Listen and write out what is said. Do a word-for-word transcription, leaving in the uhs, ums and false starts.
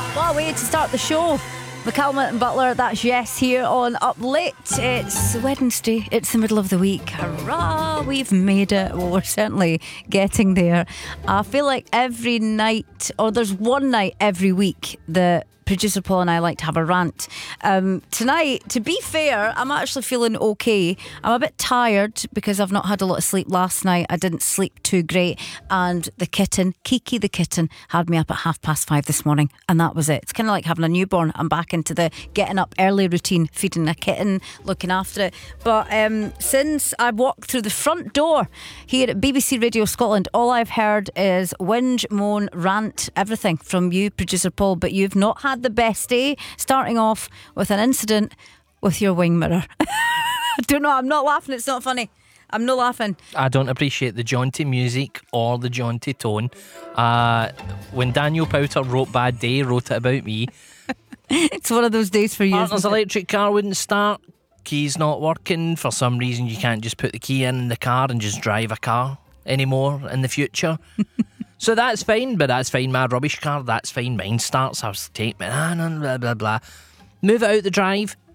What a way to start the show. McCallum and Butler, that's Yes here on Up Late. It's Wednesday, it's the middle of the week. Hurrah, we've made it. Well, we're certainly getting there. I feel like every night, or there's one night every week that producer Paul and I like to have a rant. Um, tonight, to be fair, I'm actually feeling okay. I'm a bit tired because I've not had a lot of sleep last night. I didn't sleep too great, and the kitten, Kiki the kitten, had me up at half past five this morning, and that was it. It's kind of like having a newborn. I'm back into the getting up early routine, feeding a kitten, looking after it. But um, since I walked through the front door here at B B C Radio Scotland, all I've heard is whinge, moan, rant, everything from you, producer Paul. But you've not had the best day, starting off with an incident with your wing mirror. I don't know, I'm not laughing, it's not funny. I'm not laughing. I don't appreciate the jaunty music or the jaunty tone. Uh, when Daniel Powter wrote Bad Day, wrote it about me. It's one of those days for you. Partner's electric car wouldn't start, key's not working. For some reason you can't just put the key in the car and just drive a car anymore in the future. So that's fine, but that's fine. My rubbish car, that's fine. Mine starts, I was taking my hand and blah blah blah. Move it out the drive,